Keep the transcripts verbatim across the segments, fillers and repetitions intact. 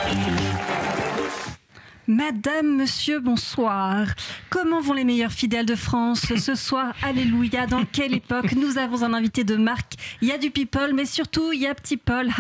Madame, monsieur, bonsoir. Comment vont les meilleurs fidèles de France ce soir? Alléluia, dans quelle époque? Nous avons un invité de marque. Il y a du people, mais surtout, il y a petit Paul.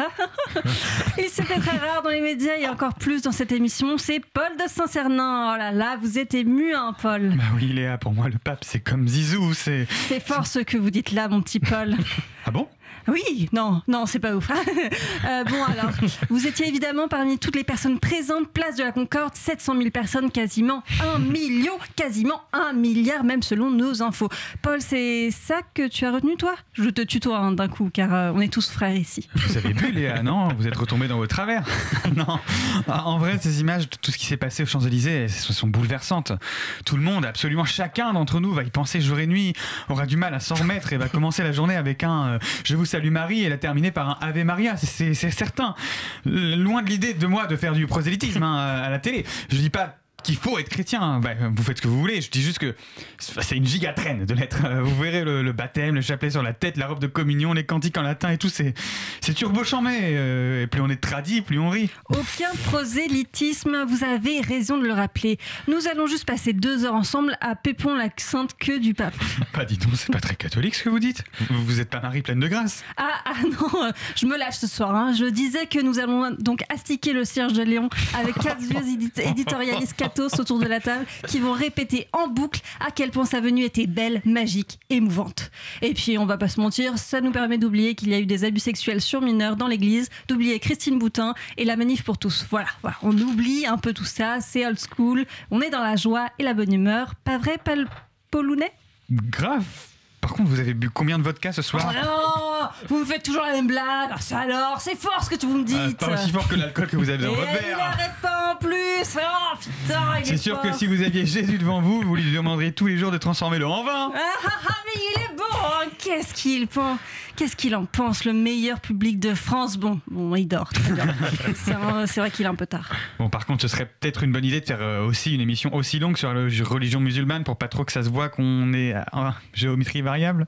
Il se fait très rare dans les médias et encore plus dans cette émission. C'est Paul de Saint-Cernin. Oh là là, vous êtes ému, hein, Paul? Bah oui, Léa, pour moi, le pape, c'est comme Zizou, c'est... C'est fort ce que vous dites là, mon petit Paul. Ah bon? Oui, non, non, c'est pas ouf. euh, bon alors, vous étiez évidemment parmi toutes les personnes présentes, place de la Concorde, sept cent mille personnes, quasiment un million, quasiment un milliard, même selon nos infos. Paul, c'est ça que tu as retenu, toi? Je te tutoie hein, d'un coup, car euh, on est tous frères ici. Vous avez vu, Léa, non? Vous êtes retombé dans vos travers. Non, en vrai, ces images de tout ce qui s'est passé aux Champs-Élysées, elles sont bouleversantes. Tout le monde, absolument chacun d'entre nous va y penser jour et nuit, aura du mal à s'en remettre et va commencer la journée avec un euh, « Je vous salue Marie » et la terminer par un « Ave Maria », c'est, c'est certain. Loin de l'idée de moi de faire du prosélytisme hein, à la télé. Je dis pas qu'il faut être chrétien, bah, vous faites ce que vous voulez, je dis juste que c'est une giga-traîne de l'être. Vous verrez le, le baptême, le chapelet sur la tête, la robe de communion, les cantiques en latin et tout, c'est, c'est turbo-chambé. Euh, et plus on est tradis, plus on rit. Aucun prosélytisme, vous avez raison de le rappeler. Nous allons juste passer deux heures ensemble à Pépon la sainte queue du pape. Bah dis donc, c'est pas très catholique ce que vous dites. Vous, vous êtes pas Marie pleine de grâce. Ah, ah non, je me lâche ce soir. Hein. Je disais que nous allons donc astiquer le cierge de Léon avec quatre vieux édit- éditorialistes autour de la table qui vont répéter en boucle à quel point sa venue était belle, magique, émouvante. Et puis on va pas se mentir, ça nous permet d'oublier qu'il y a eu des abus sexuels sur mineurs dans l'église, d'oublier Christine Boutin et la manif pour tous. Voilà, voilà. On oublie un peu tout ça, c'est old school, on est dans la joie et la bonne humeur. Pas vrai, Paul Paulounet? Grave. Par contre, vous avez bu combien de vodka ce soir? Oh non, vous me faites toujours la même blague. Alors, ça alors, c'est fort ce que tu vous me dites. Euh, pas aussi fort que l'alcool que vous avez dans et votre verre. il n'arrête pas en plus. Oh putain, il c'est est sûr fort. Que si vous aviez Jésus devant vous, vous lui demanderiez tous les jours de transformer l'eau en vin. Ah, ah, ah, mais il est bon. Hein. Qu'est-ce qu'il pense? Qu'est-ce qu'il en pense, le meilleur public de France? Bon, bon, il dort. Très bien. c'est, un, c'est vrai qu'il est un peu tard. Bon, par contre, ce serait peut-être une bonne idée de faire euh, aussi une émission aussi longue sur la religion musulmane pour pas trop que ça se voit qu'on est en géométrie variable.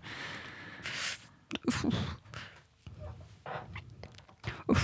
Ouf. Ouf.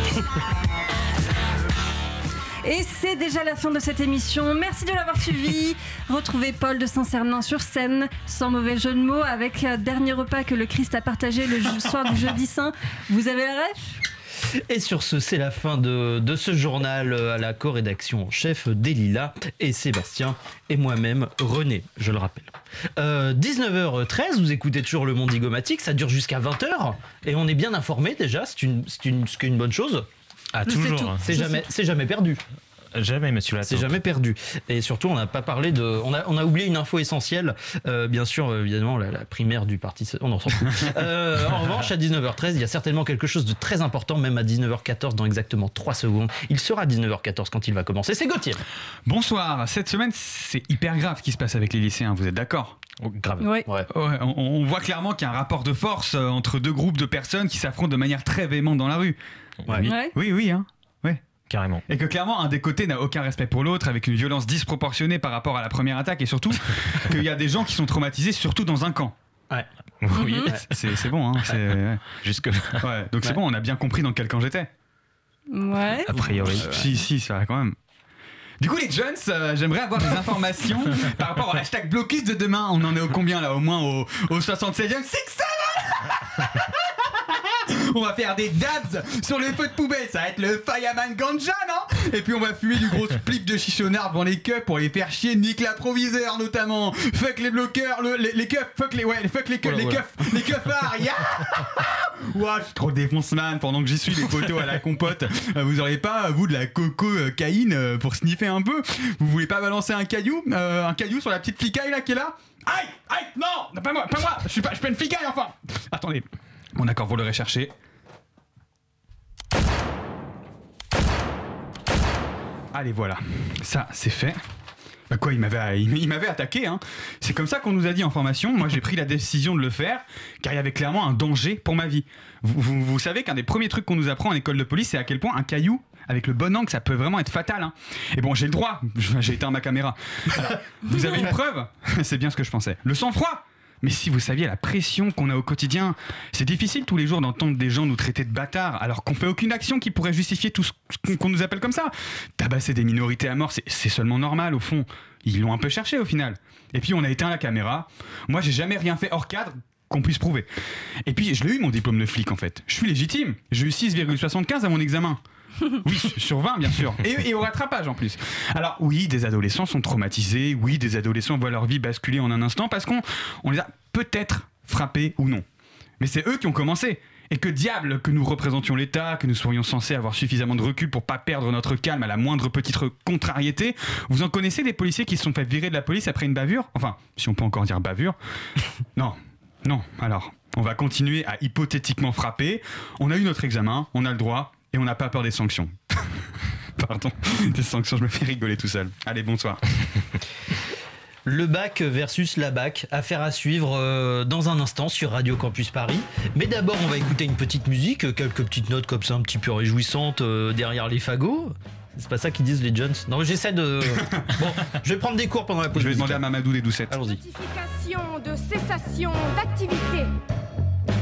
Et c'est déjà la fin de cette émission. Merci de l'avoir suivi. Retrouvez Paul de Saint-Cernin sur scène, sans mauvais jeu de mots, avec euh, dernier repas que le Christ a partagé le soir du jeudi saint. Vous avez la ref? Et sur ce, c'est la fin de, de ce journal à la co-rédaction en chef Delilah et Sébastien et moi-même René, je le rappelle. Euh, dix-neuf heures treize, vous écoutez toujours Le Monde Igomatique, ça dure jusqu'à vingt heures et on est bien informé déjà, c'est une, c'est une, c'est une bonne chose. Ah, toujours. C'est jamais, c'est jamais perdu. Jamais, monsieur Latin. C'est jamais perdu. Et surtout, on n'a pas parlé de. On a, on a oublié une info essentielle. Euh, bien sûr, évidemment, la, la primaire du parti. On en s'en fout. euh, en revanche, à dix-neuf heures treize, il y a certainement quelque chose de très important, même à dix-neuf heures quatorze, dans exactement trois secondes. Il sera à dix-neuf heures quatorze quand il va commencer. C'est Gauthier. Bonsoir. Cette semaine, c'est hyper grave ce qui se passe avec les lycéens. Vous êtes d'accord? Oh, grave. Ouais. Ouais. Ouais, on, on voit clairement qu'il y a un rapport de force entre deux groupes de personnes qui s'affrontent de manière très véhémente dans la rue. Ouais. Oui, Ouais. oui, oui, hein. Ouais. Carrément. Et que clairement, un des côtés n'a aucun respect pour l'autre, avec une violence disproportionnée par rapport à la première attaque, et surtout qu'il y a des gens qui sont traumatisés, surtout dans un camp. Ouais. Oui, Mhm. c'est, c'est bon, hein. C'est, ouais. Jusque Ouais, donc c'est Ouais. bon, on a bien compris dans quel camp j'étais. Ouais. a priori. Euh, si, si, ça va quand même. Du coup, les jeunes, euh, j'aimerais avoir des informations par rapport au hashtag blocus de demain. On en est au combien là? Au moins au, au soixante-seizième. C'est que ça va. On va faire des dabs sur les feux de poubelle, ça va être le Fireman Ganja, non? Et puis on va fumer du gros spliff de chichonnard devant les keufs pour les faire chier, nique l'approviseur notamment. Fuck les bloqueurs, le, les, les keufs, fuck les, ouais, fuck les keufs, Voilà, les voilà. keufs, les keufs, yeah. Ouah, je suis trop défonce man. Pendant que j'y suis, les poteaux à la compote, euh, vous auriez pas, vous, de la coco-caïne euh, pour sniffer un peu? Vous voulez pas balancer un caillou, euh, un caillou sur la petite flicaille là qui est là? Aïe, aïe, non, pas moi, pas moi, je suis pas, je suis pas une flicaille enfin. Attendez. Bon d'accord, vous l'aurez cherché. Allez voilà, ça c'est fait. Bah quoi, il m'avait, il m'avait attaqué, hein. C'est comme ça qu'on nous a dit en formation. Moi j'ai pris la décision de le faire, car il y avait clairement un danger pour ma vie. Vous, vous, vous savez qu'un des premiers trucs qu'on nous apprend en école de police, c'est à quel point un caillou, avec le bon angle, ça peut vraiment être fatal, hein. Et bon, j'ai le droit, j'ai éteint ma caméra. Alors, vous avez une preuve? C'est bien ce que je pensais. Le sang-froid? Mais si vous saviez la pression qu'on a au quotidien, c'est difficile tous les jours d'entendre des gens nous traiter de bâtards alors qu'on fait aucune action qui pourrait justifier tout ce qu'on nous appelle comme ça. Tabasser des minorités à mort, c'est, c'est seulement normal au fond. Ils l'ont un peu cherché au final. Et puis on a éteint la caméra. Moi j'ai jamais rien fait hors cadre qu'on puisse prouver. Et puis je l'ai eu mon diplôme de flic en fait. Je suis légitime. J'ai eu six virgule soixante-quinze à mon examen. Oui, sur vingt bien sûr. Et, et au rattrapage en plus. Alors oui, des adolescents sont traumatisés. Oui, des adolescents voient leur vie basculer en un instant parce qu'on on les a peut-être frappés ou non. Mais c'est eux qui ont commencé. Et que diable que nous représentions l'État, que nous serions censés avoir suffisamment de recul pour pas perdre notre calme à la moindre petite contrariété. Vous en connaissez des policiers qui se sont fait virer de la police après une bavure ? Enfin, si on peut encore dire bavure. Non, non, alors, on va continuer à hypothétiquement frapper. On a eu notre examen, on a le droit, et on n'a pas peur des sanctions. Pardon, des sanctions, je me fais rigoler tout seul. Allez, bonsoir. Le bac versus la bac, affaire à suivre euh, dans un instant sur Radio Campus Paris. Mais d'abord, on va écouter une petite musique, quelques petites notes comme ça, un petit peu réjouissantes euh, derrière les fagots. C'est pas ça qu'ils disent les Jones. Non, j'essaie de... Bon, je vais prendre des cours pendant la pause. Je vais musicale. demander à Mamadou des doucettes. Allons-y. Notification de cessation d'activité.